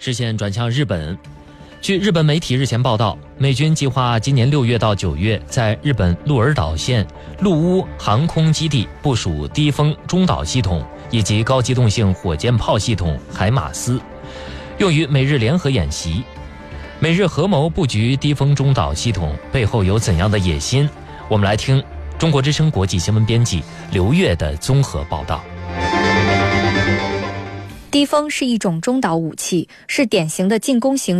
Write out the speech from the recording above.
视线转向日本。据日本媒体日前报道，美军计划今年6月到9月在日本鹿儿岛县陆屋航空基地部署低风中导系统以及高机动性火箭炮系统海马斯，用于美日联合演习。美日合谋布局低风中导系统背后有怎样的野心？我们来听中国之声国际新闻编辑刘越的综合报道。 低风是一种中导武器，是典型的进攻型